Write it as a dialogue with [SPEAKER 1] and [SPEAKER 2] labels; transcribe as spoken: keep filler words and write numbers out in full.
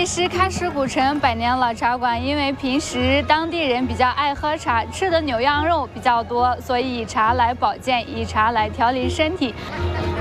[SPEAKER 1] 里是喀什古城百年老茶馆，因为平时当地人比较爱喝茶，吃的牛羊肉比较多，所以以茶来保健，以茶来调理身体。